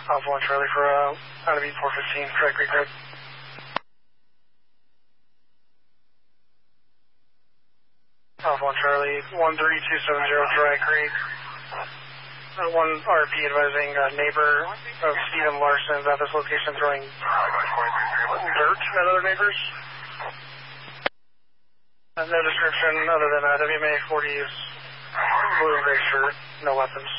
Alpha 1 Charlie for out of 415, Dry Creek Road. Alpha 1 Charlie, 13270 Dry Creek. One RP advising neighbor of Stephen Larson at this location throwing dirt at other neighbors. No description other than WMA 40's blue and gray shirt, no weapons.